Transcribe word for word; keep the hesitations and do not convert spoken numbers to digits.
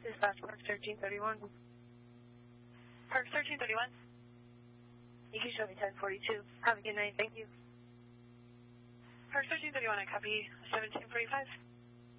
Dispatch Park thirteen thirty-one. Park thirteen thirty-one. You can show me ten forty-two. Have a good night. Thank you. Park thirteen thirty-one, I copy seventeen forty-five.